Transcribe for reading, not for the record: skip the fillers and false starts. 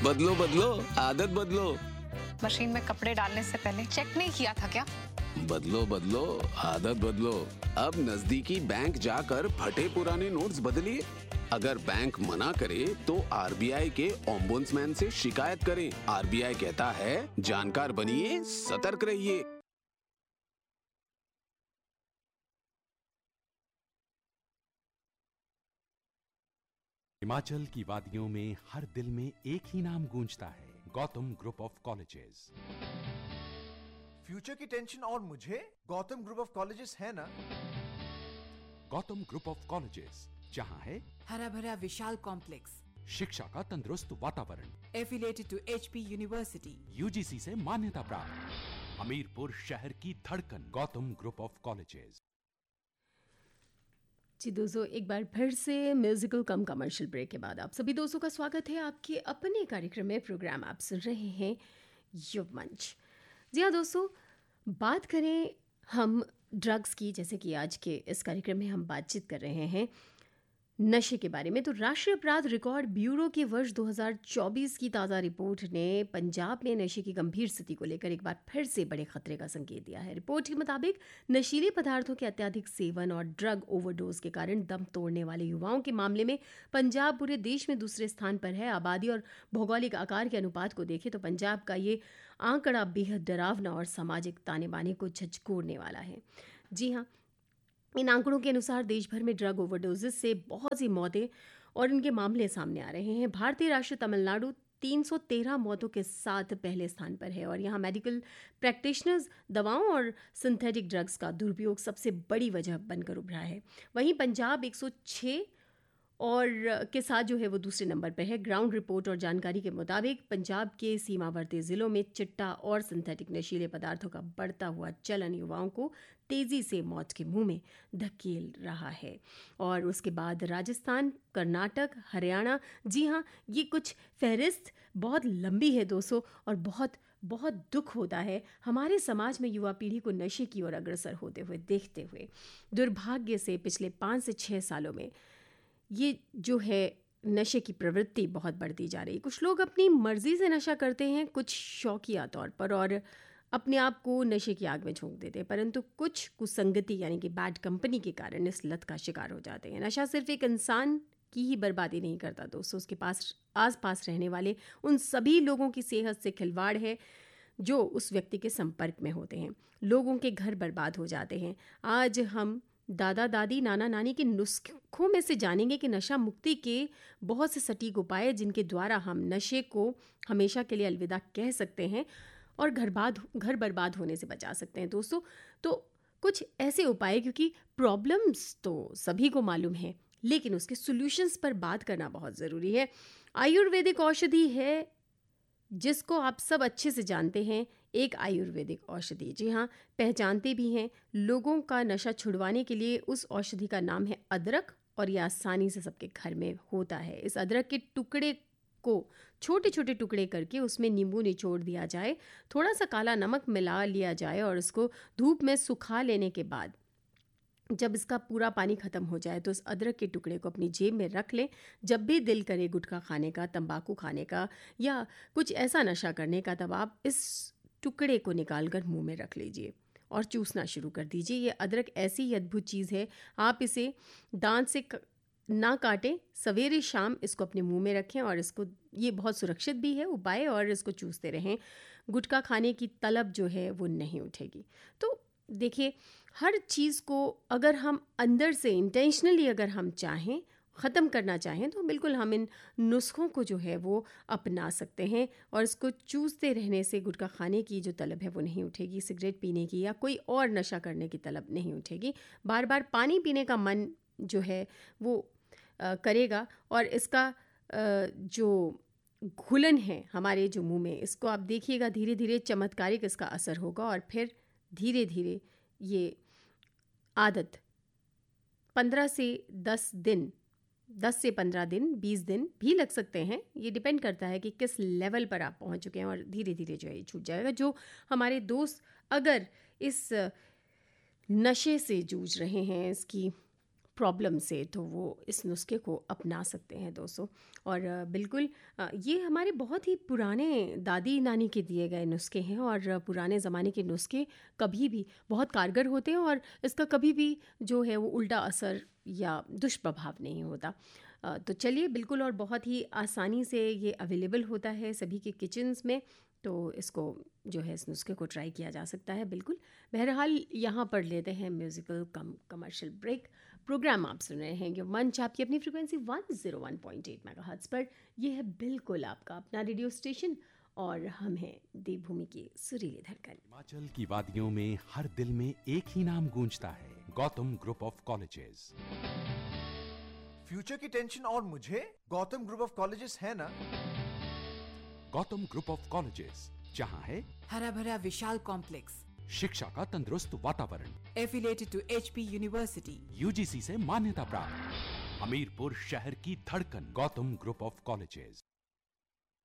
बदलो बदलो, आदत बदलो। मशीन में कपड़े डालने से पहले चेक नहीं किया था क्या? बदलो बदलो, आदत बदलो। अब नजदीकी बैंक जाकर फटे पुराने नोट्स बदलिए। अगर बैंक मना करे तो आरबीआई के ओम्बुड्समैन से शिकायत करें। आरबीआई कहता है, जानकार बनिए, सतर्क रहिए। हिमाचल की वादियों में हर दिल में एक ही नाम गूंजता है, Gautam group of colleges. Future की टेंशन और मुझे गौतम ग्रुप ऑफ कॉलेजेस है ना। गौतम ग्रुप ऑफ कॉलेजेस, जहां है हरा भरा विशाल कॉम्प्लेक्स, शिक्षा का तंदुरुस्त वातावरण, affiliated to HP university, UGC से मान्यता प्राप्त, हमीरपुर शहर की धड़कन, गौतम ग्रुप ऑफ कॉलेजेस। जी दोस्तों, एक बार फिर से म्यूजिकल कम कमर्शियल ब्रेक के बाद आप सभी दोस्तों का स्वागत है आपके अपने कार्यक्रम में। प्रोग्राम आप सुन रहे हैं युव मंच। जी हाँ दोस्तों, बात करें हम ड्रग्स की, जैसे कि आज के इस कार्यक्रम में हम बातचीत कर रहे हैं नशे के बारे में। तो राष्ट्रीय अपराध रिकॉर्ड ब्यूरो की वर्ष 2024 की ताज़ा रिपोर्ट ने पंजाब में नशे की गंभीर स्थिति को लेकर एक बार फिर से बड़े खतरे का संकेत दिया है। रिपोर्ट के मुताबिक नशीले पदार्थों के अत्यधिक सेवन और ड्रग ओवरडोज के कारण दम तोड़ने वाले युवाओं के मामले में पंजाब पूरे देश में दूसरे स्थान पर है। आबादी और भौगोलिक आकार के अनुपात को देखें तो पंजाब का ये आंकड़ा बेहद डरावना और सामाजिक ताने बाने को झकझोरने वाला है। जी हाँ, इन आंकड़ों के अनुसार देश भर में ड्रग ओवरडोजेस से बहुत सी मौतें और इनके मामले सामने आ रहे हैं। भारतीय राष्ट्र तमिलनाडु 313 मौतों के साथ पहले स्थान पर है और यहाँ मेडिकल प्रैक्टिशनर्स दवाओं और सिंथेटिक ड्रग्स का दुरुपयोग सबसे बड़ी वजह बनकर उभरा है। वहीं पंजाब 106 और के साथ जो है वो दूसरे नंबर पर है। ग्राउंड रिपोर्ट और जानकारी के मुताबिक पंजाब के सीमावर्ती ज़िलों में चिट्टा और सिंथेटिक नशीले पदार्थों का बढ़ता हुआ चलन युवाओं को तेज़ी से मौत के मुंह में धकेल रहा है। और उसके बाद राजस्थान, कर्नाटक, हरियाणा। जी हाँ, ये कुछ फहरिस्त बहुत लंबी है दोस्तों, और बहुत बहुत दुख होता है हमारे समाज में युवा पीढ़ी को नशे की ओर अग्रसर होते हुए देखते हुए। दुर्भाग्य से पिछले 5 से 6 सालों में ये जो है नशे की प्रवृत्ति बहुत बढ़ती जा रही है। कुछ लोग अपनी मर्जी से नशा करते हैं, कुछ शौकिया तौर पर, और अपने आप को नशे की आग में झोंक देते हैं, परंतु कुछ कुसंगति यानी कि बैड कंपनी के कारण इस लत का शिकार हो जाते हैं। नशा सिर्फ एक इंसान की ही बर्बादी नहीं करता दोस्तों, उसके पास आसपास रहने वाले उन सभी लोगों की सेहत से खिलवाड़ है जो उस व्यक्ति के संपर्क में होते हैं। लोगों के घर बर्बाद हो जाते हैं। आज हम दादा दादी, नाना नानी के नुस्खों में से जानेंगे कि नशा मुक्ति के बहुत से सटीक उपाय जिनके द्वारा हम नशे को हमेशा के लिए अलविदा कह सकते हैं और घर बर्बाद होने से बचा सकते हैं दोस्तों। तो कुछ ऐसे उपाय, क्योंकि प्रॉब्लम्स तो सभी को मालूम है लेकिन उसके सॉल्यूशंस पर बात करना बहुत ज़रूरी है। आयुर्वेदिक औषधि है जिसको आप सब अच्छे से जानते हैं, एक आयुर्वेदिक औषधि, जी हाँ, पहचानते भी हैं। लोगों का नशा छुड़वाने के लिए उस औषधि का नाम है अदरक, और यह आसानी से सबके घर में होता है। इस अदरक के टुकड़े को छोटे छोटे टुकड़े करके उसमें नींबू निचोड़ दिया जाए, थोड़ा सा काला नमक मिला लिया जाए और उसको धूप में सुखा लेने के बाद जब इसका पूरा पानी खत्म हो जाए तो इस अदरक के टुकड़े को अपनी जेब में रख लें। जब भी दिल करे गुटखा खाने का, तंबाकू खाने का या कुछ ऐसा नशा करने का, तब आप इस टुकड़े को निकाल कर मुँह में रख लीजिए और चूसना शुरू कर दीजिए। ये अदरक ऐसी ही अद्भुत चीज़ है, आप इसे दांत से ना काटें, सवेरे शाम इसको अपने मुंह में रखें और इसको, ये बहुत सुरक्षित भी है उपाय, और इसको चूसते रहें। गुटखा खाने की तलब जो है वो नहीं उठेगी। तो देखिए, हर चीज़ को अगर हम अंदर से इंटेंशनली अगर हम चाहें, ख़त्म करना चाहें, तो बिल्कुल हम इन नुस्खों को जो है वो अपना सकते हैं और इसको चूसते रहने से गुटखा खाने की जो तलब है वो नहीं उठेगी, सिगरेट पीने की या कोई और नशा करने की तलब नहीं उठेगी। बार बार पानी पीने का मन जो है वो करेगा, और इसका जो घुलन है हमारे जो मुंह में, इसको आप देखिएगा धीरे धीरे चमत्कारिक इसका असर होगा, और फिर धीरे धीरे ये आदत 15 से 10 दिन, 10 से 15 दिन, 20 दिन भी लग सकते हैं, ये डिपेंड करता है कि किस लेवल पर आप पहुंच चुके हैं, और धीरे धीरे जो है ये छूट जाएगा। जो हमारे दोस्त अगर इस नशे से जूझ रहे हैं, इसकी प्रॉब्लम से, तो वो इस नुस्खे को अपना सकते हैं दोस्तों। और बिल्कुल ये हमारे बहुत ही पुराने दादी नानी के दिए गए नुस्खे हैं, और पुराने ज़माने के नुस्खे कभी भी बहुत कारगर होते हैं, और इसका कभी भी जो है वो उल्टा असर या दुष्प्रभाव नहीं होता। तो चलिए बिल्कुल, और बहुत ही आसानी से ये अवेलेबल होता है सभी के किचन्स में, तो इसको जो है इस नुस्खे को ट्राई किया जा सकता है बिल्कुल। बहरहाल यहाँ पर लेते हैं म्यूज़िकल कमर्शियल ब्रेक। प्रोग्राम आप सुन रहे हैं ये मंच आपकी अपनी फ्रिक्वेंसी 101.8 मेगाहर्ट्ज़ पर। यह है बिल्कुल आपका अपना रेडियो स्टेशन, और हम हैं देवभूमि की सुरीली धड़कन। हिमाचल की वादियों में हर दिल में एक ही नाम गूंजता है, Gautam group of colleges. Future की टेंशन और मुझे गौतम ग्रुप ऑफ कॉलेजेस है ना। गौतम ग्रुप ऑफ कॉलेजेस, जहां है हरा भरा विशाल कॉम्प्लेक्स, शिक्षा का तंदुरुस्त वातावरण, affiliated to HP university, UGC से मान्यता प्राप्त, हमीरपुर शहर की धड़कन, गौतम ग्रुप ऑफ कॉलेजेस।